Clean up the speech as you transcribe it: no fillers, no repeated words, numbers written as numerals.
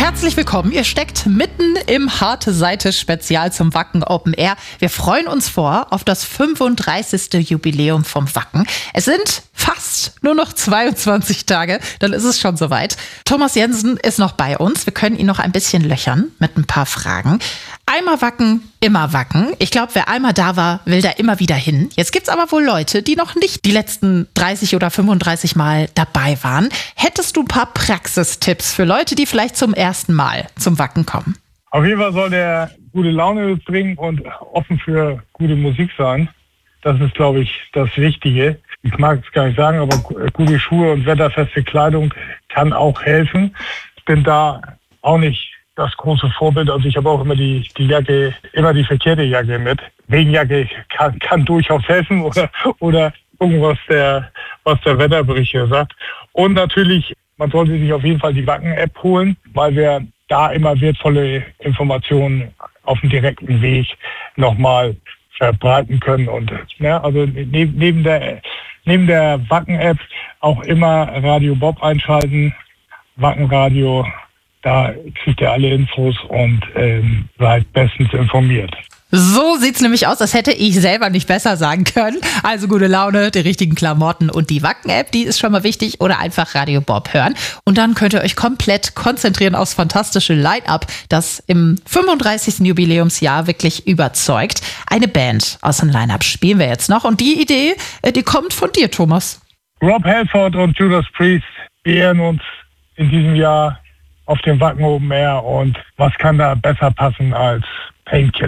Herzlich willkommen. Ihr steckt mitten im Harte Seite Spezial zum Wacken Open Air. Wir freuen uns auf das 35. Jubiläum vom Wacken. Es sind fast nur noch 22 Tage, dann ist es schon soweit. Thomas Jensen ist noch bei uns. Wir können ihn noch ein bisschen löchern mit ein paar Fragen. Einmal Wacken, immer Wacken. Ich glaube, wer einmal da war, will da immer wieder hin. Jetzt gibt's aber wohl Leute, die noch nicht die letzten 30 oder 35 Mal dabei waren. Hättest du ein paar Praxistipps für Leute, die vielleicht zum ersten Mal zum Wacken kommen? Auf jeden Fall soll der gute Laune bringen und offen für gute Musik sein. Das ist, glaube ich, das Wichtige. Ich mag es gar nicht sagen, aber gute Schuhe und wetterfeste Kleidung kann auch helfen. Ich bin da auch nicht das große Vorbild. Also ich habe auch immer die Jacke, immer die verkehrte Jacke mit. Regenjacke kann durchaus helfen oder gucken, was der Wetterbericht hier sagt. Und natürlich, man sollte sich auf jeden Fall die Wacken-App holen, weil wir da immer wertvolle Informationen auf dem direkten Weg nochmal verbreiten können. Und also neben der Wacken-App auch immer Radio Bob einschalten, Wackenradio. Da kriegt ihr alle Infos und seid bestens informiert. So sieht's nämlich aus, das hätte ich selber nicht besser sagen können. Also gute Laune, die richtigen Klamotten und die Wacken-App, die ist schon mal wichtig. Oder einfach Radio Bob hören. Und dann könnt ihr euch komplett konzentrieren aufs fantastische Line-Up, das im 35. Jubiläumsjahr wirklich überzeugt. Eine Band aus dem Line-Up spielen wir jetzt noch. Und die Idee, die kommt von dir, Thomas. Rob Halford und Judas Priest, wir ehren uns in diesem Jahr auf dem Wacken Open Air. Und was kann da besser passen als Painkiller?